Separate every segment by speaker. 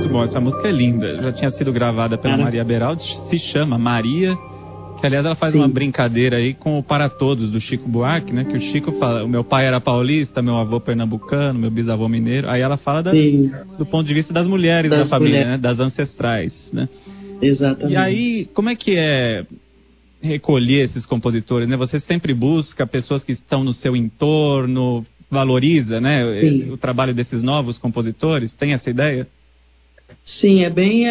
Speaker 1: bom, essa música é linda. Já tinha sido gravada pela Maria Beraldi, se chama Maria, que aliás ela faz uma brincadeira aí com o Para Todos, do Chico Buarque, né? Que o Chico fala, o meu pai era paulista, meu avô pernambucano, meu bisavô mineiro. Aí ela fala do ponto de vista das mulheres da família, né? Das ancestrais, né?
Speaker 2: Exatamente.
Speaker 1: E aí, como é que é recolher esses compositores, né? Você sempre busca pessoas que estão no seu entorno, valoriza, né? O trabalho desses novos compositores, tem essa ideia?
Speaker 2: Sim, é bem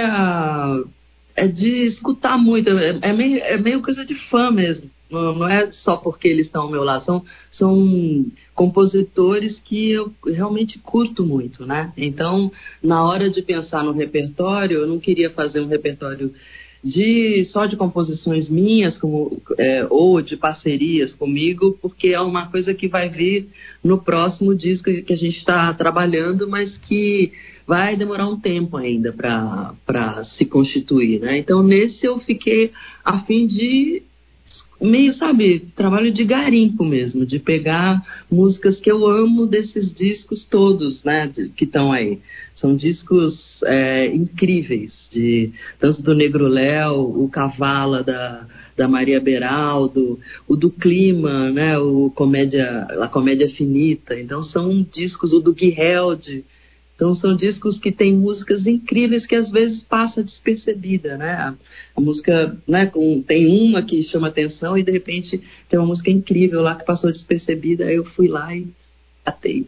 Speaker 2: é de escutar muito, é meio coisa de fã mesmo. Não é só porque eles estão ao meu lado, são compositores que eu realmente curto muito, né? Então, na hora de pensar no repertório, eu não queria fazer um repertório só de composições minhas, ou de parcerias comigo, porque é uma coisa que vai vir no próximo disco que a gente está trabalhando, mas que vai demorar um tempo ainda para se constituir, né? Então, nesse eu fiquei a fim de meio, sabe, trabalho de garimpo mesmo, de pegar músicas que eu amo desses discos todos, né, que estão aí. São discos incríveis, tanto do Negro Léo, o Cavala da Maria Beraldo, o do Clima, né, a Comédia Finita. Então são discos, o do Guihelde. Então são discos que têm músicas incríveis que às vezes passa despercebida, né? A música, né, tem uma que chama atenção e de repente tem uma música incrível lá que passou despercebida, aí eu fui lá e atei.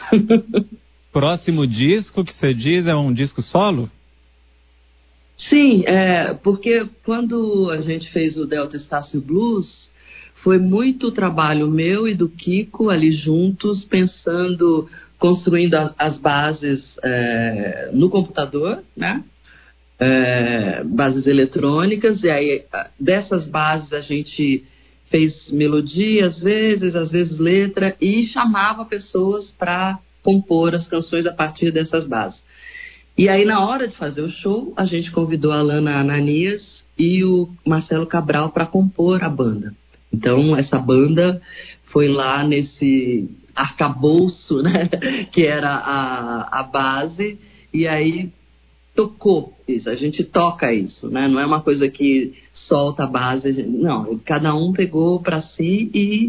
Speaker 1: Próximo disco que você diz é um disco solo?
Speaker 2: Sim, porque quando a gente fez o Delta Estácio Blues, foi muito trabalho meu e do Kiko ali juntos, construindo as bases no computador, né? Bases eletrônicas, e aí dessas bases a gente fez melodia às vezes letra, e chamava pessoas para compor as canções a partir dessas bases. E aí na hora de fazer o show, a gente convidou a Alana Ananias e o Marcelo Cabral para compor a banda. Então essa banda foi lá nesse arcabouço, né, que era a base, e aí tocou isso, a gente toca isso, né? Não é uma coisa que solta a base, não, cada um pegou para si, e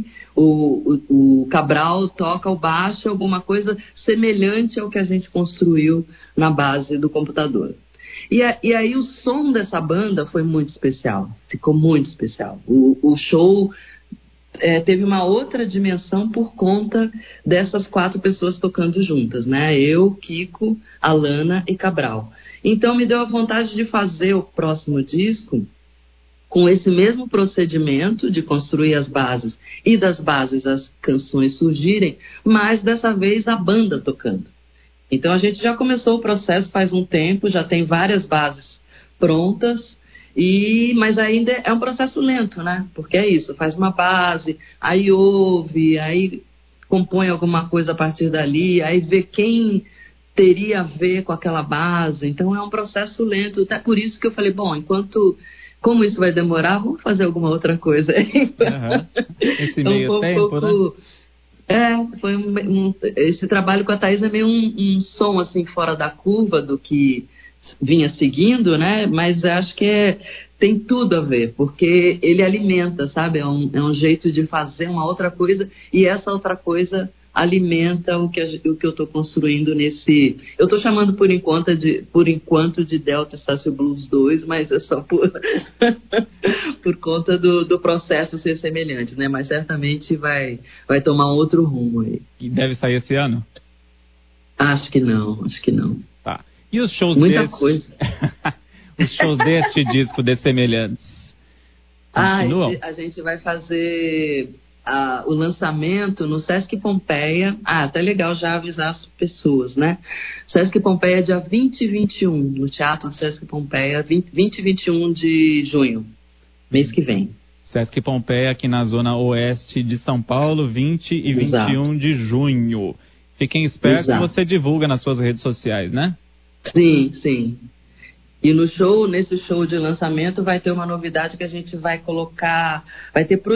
Speaker 2: o Cabral toca o baixo, alguma coisa semelhante ao que a gente construiu na base do computador. E aí o som dessa banda foi muito especial, ficou muito especial. O show teve uma outra dimensão por conta dessas 4 pessoas tocando juntas, né? Eu, Kiko, Alana e Cabral. Então me deu a vontade de fazer o próximo disco com esse mesmo procedimento de construir as bases e das bases as canções surgirem, mas dessa vez a banda tocando. Então a gente já começou o processo faz um tempo, já tem várias bases prontas, mas ainda é um processo lento, né? Porque é isso, faz uma base, aí ouve, aí compõe alguma coisa a partir dali, aí vê quem teria a ver com aquela base. Então é um processo lento, até por isso que eu falei, bom, como isso vai demorar, vamos fazer alguma outra coisa.
Speaker 1: Esse meio tempo, né?
Speaker 2: Esse trabalho com a Thaís é meio um som assim fora da curva do que vinha seguindo, né? Mas acho que tem tudo a ver, porque ele alimenta, sabe? É um jeito de fazer uma outra coisa, e essa outra coisa alimenta o que eu estou construindo nesse... Eu estou chamando por enquanto de Delta Estácio Blues 2, mas é só por conta do processo ser semelhante, né? Mas certamente vai tomar um outro rumo aí.
Speaker 1: E deve sair esse ano?
Speaker 2: Acho que não.
Speaker 1: Tá. E os shows
Speaker 2: coisa.
Speaker 1: Os shows deste disco Dessemelhantes continuam?
Speaker 2: A gente vai fazer o lançamento no Sesc Pompeia. Até legal já avisar as pessoas, né? Sesc Pompeia dia 20 e 21, no Teatro do Sesc Pompeia, 20 e 21 de junho, mês que vem.
Speaker 1: Sesc Pompeia aqui na zona oeste de São Paulo, 20 e 21 de junho. Fiquem espertos, você divulga nas suas redes sociais, né?
Speaker 2: Sim. E nesse show de lançamento vai ter uma novidade que a gente vai colocar, vai ter